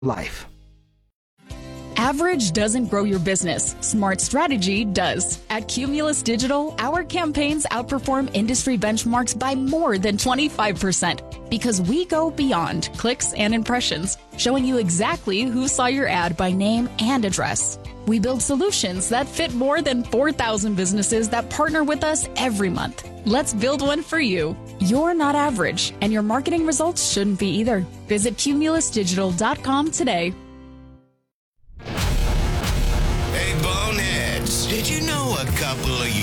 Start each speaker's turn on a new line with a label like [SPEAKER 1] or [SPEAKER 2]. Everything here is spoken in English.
[SPEAKER 1] life.
[SPEAKER 2] Average doesn't grow your business. Smart strategy does. At Cumulus Digital, our campaigns outperform industry benchmarks by more than 25% because we go beyond clicks and impressions, showing you exactly who saw your ad by name and address. We build solutions that fit more than 4,000 businesses that partner with us every month. Let's build one for you. You're not average, and your marketing results shouldn't be either. Visit cumulusdigital.com today.
[SPEAKER 3] Hey, boneheads, did you know a couple of